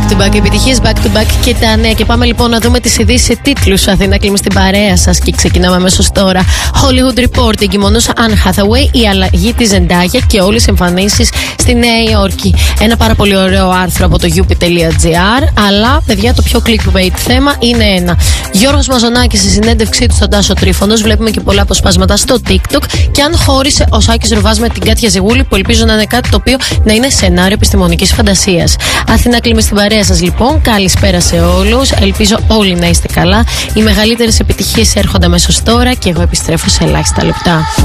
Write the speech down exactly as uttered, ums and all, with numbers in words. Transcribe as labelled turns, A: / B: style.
A: Back to back επιτυχίες, back to back και τα νέα. Και πάμε λοιπόν να δούμε τις ειδήσεις σε τίτλους. Αθήνα κλείνουμε στην παρέα σας και ξεκινάμε αμέσως τώρα. Hollywood Report, εγκυμονούσα Anne Hathaway, η αλλαγή της Zendaya και όλες οι εμφανίσεις στη Νέα Υόρκη. Ένα πάρα πολύ ωραίο άρθρο από το yupi.gr. Αλλά, παιδιά, το πιο clickbait θέμα είναι ένα. Γιώργος Μαζονάκης στη συνέντευξή του στον Τάσο Τρίφωνος. Βλέπουμε και πολλά αποσπάσματα στο TikTok. Και αν χώρισε ο Σάκης Ρουβάς με την Κάτια Ζιγούλη, που ελπίζω να είναι κάτι το οποίο να είναι σενάριο επιστημονικής φαντασίας. Αθήνα κλείνουμε στην παρέα σας λοιπόν. Καλησπέρα σε όλους. Ελπίζω όλοι να είστε καλά. Οι μεγαλύτερες επιτυχίες έρχονται αμέσως τώρα και εγώ επιστρέφω σε ελάχιστα λεπτά.